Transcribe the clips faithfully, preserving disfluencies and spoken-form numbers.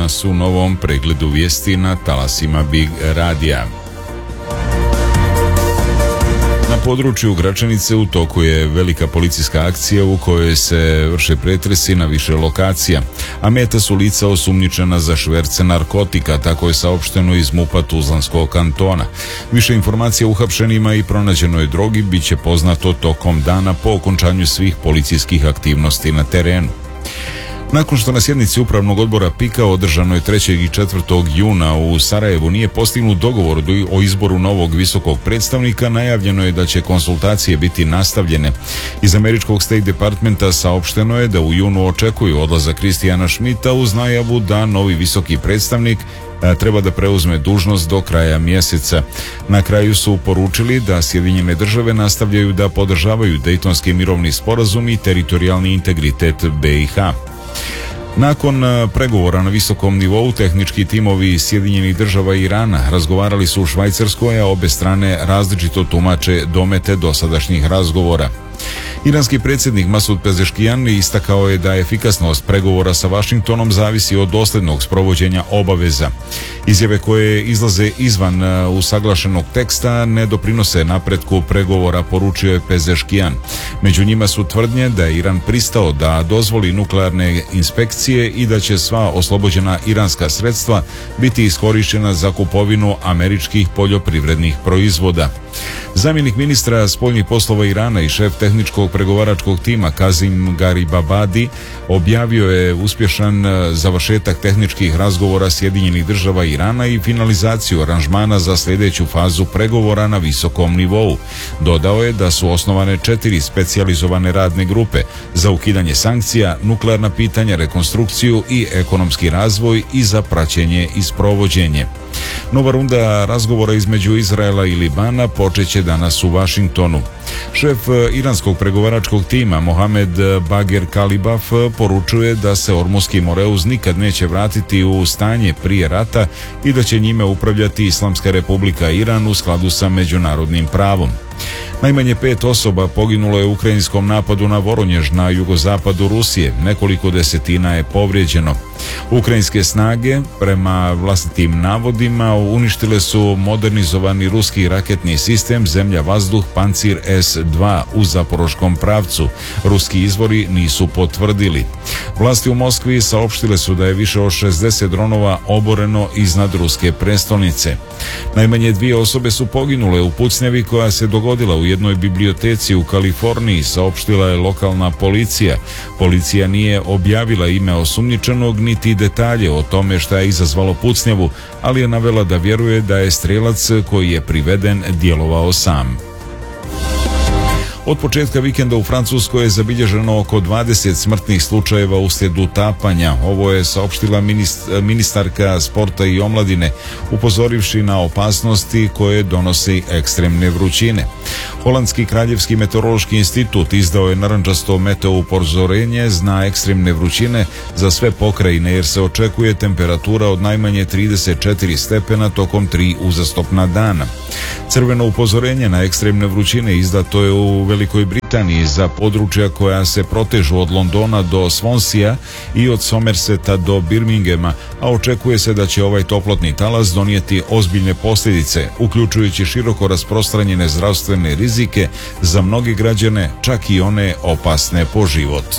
nas u novom pregledu vijesti na talasima Big Radija. Na području Gračanice u toku je velika policijska akcija u kojoj se vrše pretresi na više lokacija, a meta su lica osumnjičena za šverce narkotika, tako je saopšteno iz MUP-a Tuzlanskog kantona. Više informacija o uhapšenima i pronađenoj drogi bit će poznato tokom dana po okončanju svih policijskih aktivnosti na terenu. Nakon što na sjednici Upravnog odbora PIK-a održanoj trećeg i četvrtog juna u Sarajevu nije postignut dogovor o izboru novog visokog predstavnika, najavljeno je da će konsultacije biti nastavljene. Iz američkog State Departmenta saopšteno je da u junu očekuju odlazak Kristijana Schmidta uz najavu da novi visoki predstavnik treba da preuzme dužnost do kraja mjeseca. Na kraju su poručili da Sjedinjene države nastavljaju da podržavaju Dejtonski mirovni sporazum i teritorijalni integritet B i H. Nakon pregovora na visokom nivou, tehnički timovi Sjedinjenih država i Irana razgovarali su u Švajcarskoj, a obe strane različito tumače domete dosadašnjih razgovora. Iranski predsjednik Masud Pezeškijan istakao je da efikasnost pregovora sa Vašingtonom zavisi od dosljednog sprovođenja obaveza. Izjave koje izlaze izvan usaglašenog teksta ne doprinose napretku pregovora, poručio je Pezeškijan. Među njima su tvrdnje da je Iran pristao da dozvoli nuklearne inspekcije i da će sva oslobođena iranska sredstva biti iskorištena za kupovinu američkih poljoprivrednih proizvoda. Zamjenik ministra spoljnih poslova Irana i šef tehničkog pregovaračkog tima Kazim Garibabadi objavio je uspješan završetak tehničkih razgovora Sjedinjenih država i Irana i finalizaciju aranžmana za sljedeću fazu pregovora na visokom nivou. Dodao je da su osnovane četiri specijalizovane radne grupe za ukidanje sankcija, nuklearna pitanja, rekonstrukciju i ekonomski razvoj i za praćenje i sprovođenje. Nova runda razgovora između Izraela i Libana počeće danas u Vašingtonu. Šef iranskog pregovaračkog tima Mohamed Bager Kalibaf poručuje da se Ormuski Moreuz nikad neće vratiti u stanje prije rata i da će njime upravljati Islamska Republika Iran u skladu sa međunarodnim pravom. Najmanje pet osoba poginulo je u ukrajinskom napadu na Voronjež na jugozapadu Rusije, nekoliko desetina je povrijeđeno. Ukrajinske snage, prema vlastitim navodima, uništile su modernizovani ruski raketni sistem zemlja-vazduh Pancir S dva u zaporoškom pravcu. Ruski izvori nisu potvrdili. Vlasti u Moskvi saopštile su da je više od šezdeset dronova oboreno iznad ruske prestolnice. Najmanje dvije osobe su poginule u pucnjavi koja se dogodila u jednoj biblioteci u Kaliforniji, saopštila je lokalna policija. Policija nije objavila ime osumnjičenog niti detalje o tome šta je izazvalo pucnjavu, ali je navela da vjeruje da je strijelac koji je priveden djelovao sam. Od početka vikenda u Francuskoj je zabilježeno oko dvadeset smrtnih slučajeva uslijed utapanja. Ovo je saopštila ministarka sporta i omladine, upozorivši na opasnosti koje donosi ekstremne vrućine. Holandski kraljevski meteorološki institut izdao je narandžasto meteo upozorenje na ekstremne vrućine za sve pokrajine, jer se očekuje temperatura od najmanje trideset četiri stepena tokom tri uzastopna dana. Crveno upozorenje na ekstremne vrućine izdato je u Velikoj Britaniji za područja koja se protežu od Londona do Svonsija i od Somerseta do Birminghama, a očekuje se da će ovaj toplotni talas donijeti ozbiljne posljedice, uključujući široko rasprostranjene zdravstvene rizike za mnoge građane, čak i one opasne po život.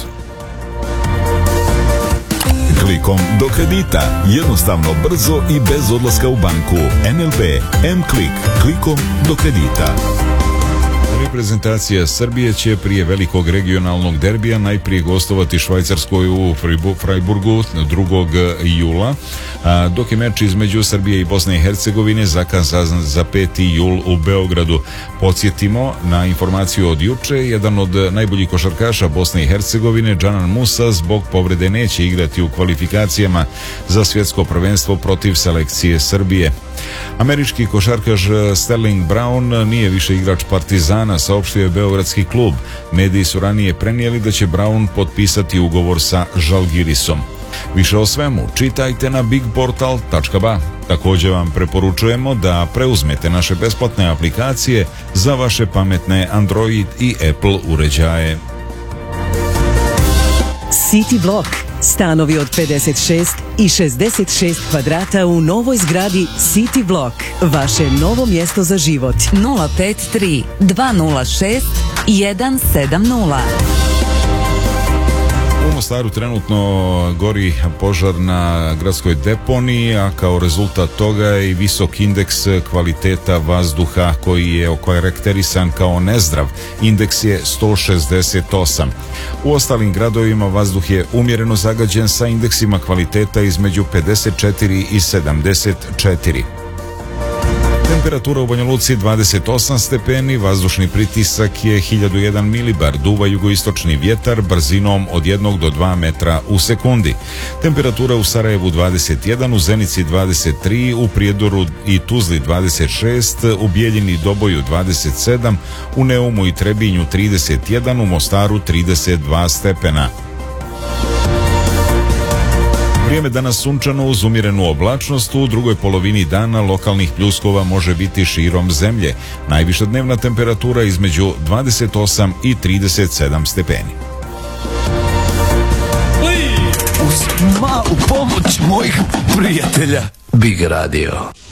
Klikom do kredita. Jednostavno, brzo i bez odlaska u banku. N L B M-Klik. Klikom do kredita. Reprezentacija Srbije će prije velikog regionalnog derbija najprije gostovati Švajcarskoj u Freiburgu drugog jula, dok je meč između Srbije i Bosne i Hercegovine zakazan za peti jul u Beogradu. Podsjetimo na informaciju od juče, jedan od najboljih košarkaša Bosne i Hercegovine, Džanan Musa, zbog povrede neće igrati u kvalifikacijama za svjetsko prvenstvo protiv selekcije Srbije. Američki košarkaš Sterling Brown nije više igrač Partizana, saopštio je beogradski klub. Mediji su ranije prenijeli da će Brown potpisati ugovor sa Žalgirisom. Više o svemu čitajte na big portal tačka ba. Također vam preporučujemo da preuzmete naše besplatne aplikacije za vaše pametne Android i Apple uređaje. City Blok. Stanovi od pedeset šest i šezdeset šest kvadrata u novoj zgradi City Block. Vaše novo mjesto za život. nula pet tri dva nula šest jedan sedam nula. U Mostaru trenutno gori požar na gradskoj deponiji, a kao rezultat toga je i visok indeks kvaliteta vazduha koji je okarakterisan kao nezdrav. Indeks je sto šezdeset osam. U ostalim gradovima vazduh je umjereno zagađen sa indeksima kvaliteta između pedeset četiri i sedamdeset četiri. Temperatura u Banja Luci dvadeset osam stepeni, vazdušni pritisak je hiljadu jedan milibar, duva jugoistočni vjetar brzinom od jednog do dva metra u sekundi. Temperatura u Sarajevu dvadeset jedan, u Zenici dvadeset tri, u Prijedoru i Tuzli dvadeset šest, u Bijeljini i Doboju dvadeset sedam, u Neumu i Trebinju trideset jedan, u Mostaru trideset dva stepena. Vrijeme danas sunčano uz umjerenu oblačnost, u drugoj polovini dana lokalnih pljuskova može biti širom zemlje. Najviša dnevna temperatura između dvadeset osam i trideset sedam stepeni. Uz malu pomoć mojih prijatelja Big Radio.